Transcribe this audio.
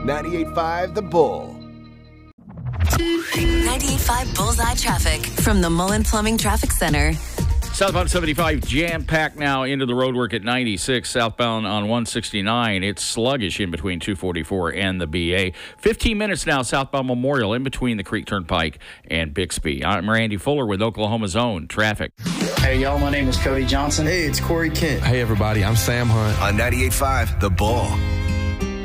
98.5 The Bull. 98.5 Bullseye Traffic from the Mullen Plumbing Traffic Center. Southbound 75 jam-packed now into the roadwork at 96. Southbound on 169, it's sluggish in between 244 and the BA. 15 minutes now, southbound Memorial in between the Creek Turnpike and Bixby. I'm Randy Fuller with Oklahoma's Own Traffic. Hey, y'all, my name is Cody Johnson. Hey, it's Corey Kent. Hey, everybody, I'm Sam Hunt. On 98.5 The Bull.